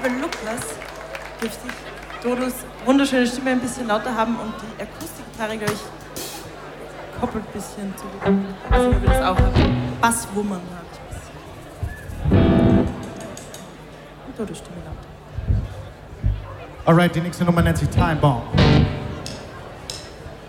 liebe Lukas, giftig, Dodos wunderschöne Stimme ein bisschen lauter haben und die Akustikgitarre, glaube ich, koppelt ein bisschen zu dem, also wie wir das auch haben. Basswummern habe ich ein bisschen. Und Dodos Stimme lauter. Alright, die nächste Nummer nennt sich Time Bomb.